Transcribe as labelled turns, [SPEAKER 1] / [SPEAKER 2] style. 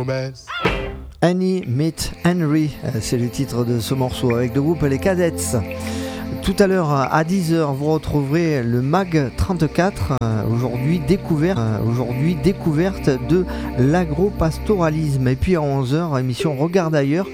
[SPEAKER 1] promesse.
[SPEAKER 2] Annie Meet Henry, c'est le titre de ce morceau avec le groupe Les Cadets. Tout à l'heure à 10h, vous retrouverez le MAG 34, aujourd'hui découverte de l'agropastoralisme. Et puis à 11h, émission Regarde ailleurs,